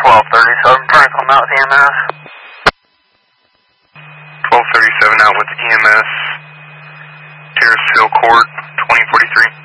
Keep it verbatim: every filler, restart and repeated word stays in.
twelve thirty-seven, trying to come out with E M S. twelve thirty-seven out with E M S. Terrace Hill Court, twenty forty-three.